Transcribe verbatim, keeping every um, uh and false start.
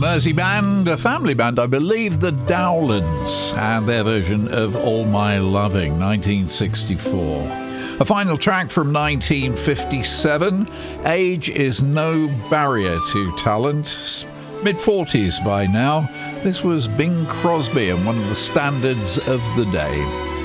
Mersey band, a family band, I believe, the Dowlands, and their version of All My Loving, nineteen sixty-four. A final track from nineteen fifty-seven, Age is No Barrier to Talent. mid-forties by now. This was Bing Crosby and one of the standards of the day.